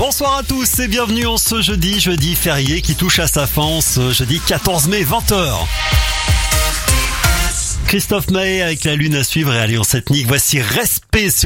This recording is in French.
Bonsoir à tous et bienvenue en ce jeudi férié qui touche à sa fin, ce jeudi 14 mai 20h. Christophe Maé avec la lune à suivre et Alliance Ethnique, voici Respect sur